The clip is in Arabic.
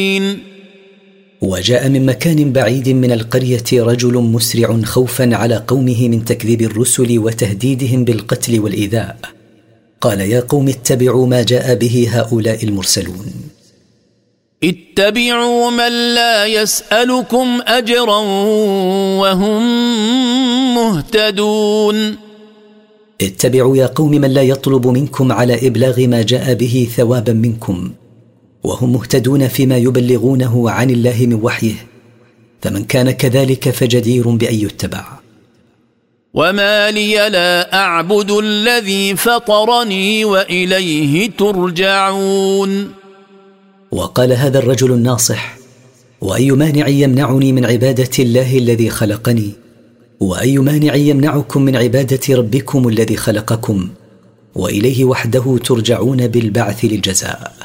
وجاء من مكان بعيد من القرية رجل مسرع خوفا على قومه من تكذيب الرسل وتهديدهم بالقتل والإيذاء. قال: يا قوم اتبعوا ما جاء به هؤلاء المرسلون. اتبعوا من لا يسألكم أجرا وهم مهتدون. اتبعوا يا قوم من لا يطلب منكم على إبلاغ ما جاء به ثوابا منكم، وهم مهتدون فيما يبلغونه عن الله من وحيه، فمن كان كذلك فجدير بأن يتبع. وما لي لا أعبد الذي فطرني وإليه ترجعون. وقال هذا الرجل الناصح: وأي مانع يمنعني من عبادة الله الذي خلقني، وأي مانع يمنعكم من عبادة ربكم الذي خلقكم، وإليه وحده ترجعون بالبعث للجزاء.